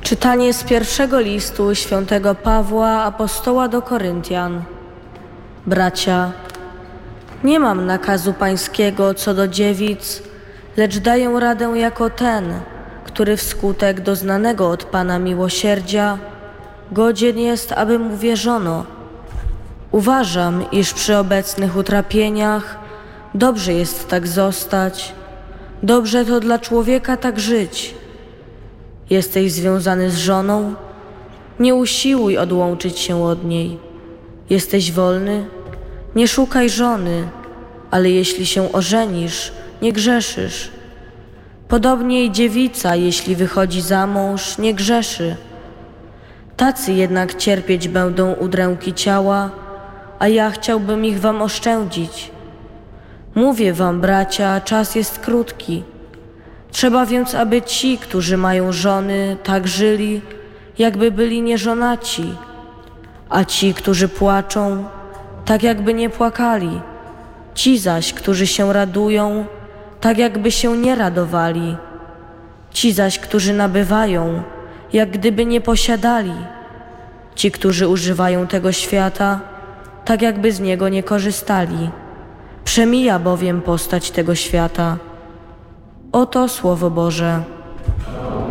Czytanie z pierwszego listu świętego Pawła, apostoła do Koryntian. Bracia, nie mam nakazu pańskiego co do dziewic, lecz daję radę jako ten, który wskutek doznanego od Pana miłosierdzia godzien jest, aby mu wierzono. Uważam, iż przy obecnych utrapieniach dobrze jest tak zostać, dobrze to dla człowieka tak żyć. Jesteś związany z żoną? Nie usiłuj odłączyć się od niej. Jesteś wolny? Nie szukaj żony, ale jeśli się ożenisz, nie grzeszysz. Podobnie i dziewica, jeśli wychodzi za mąż, nie grzeszy. Tacy jednak cierpieć będą udręki ciała, a ja chciałbym ich wam oszczędzić. Mówię wam, bracia, czas jest krótki. Trzeba więc, aby ci, którzy mają żony, tak żyli, jakby byli nieżonaci, a ci, którzy płaczą, tak jakby nie płakali. Ci zaś, którzy się radują, tak jakby się nie radowali. Ci zaś, którzy nabywają, jak gdyby nie posiadali. Ci, którzy używają tego świata, tak jakby z niego nie korzystali. Przemija bowiem postać tego świata. Oto Słowo Boże.